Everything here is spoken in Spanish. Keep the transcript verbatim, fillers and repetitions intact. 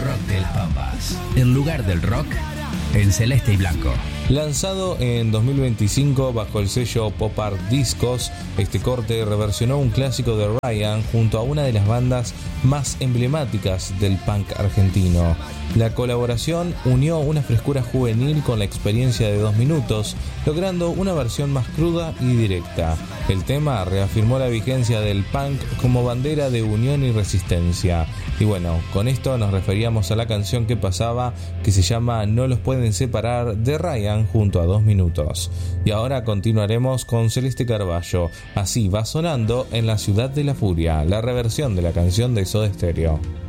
rock de las Pampas. En lugar del rock, en celeste y blanco. Lanzado en dos mil veinticinco bajo el sello Pop Art Discos, este corte reversionó un clásico de Ryan junto a una de las bandas más emblemáticas del punk argentino. La colaboración unió una frescura juvenil con la experiencia de dos minutos, logrando una versión más cruda y directa. El tema reafirmó la vigencia del punk como bandera de unión y resistencia. Y bueno, con esto nos referíamos a la canción que pasaba, que se llama No los pueden separar, de Ryan junto a dos minutos. Y ahora continuaremos con Celeste Carballo. Así va sonando En la ciudad de la furia, la reversión de la canción de Soda Stereo.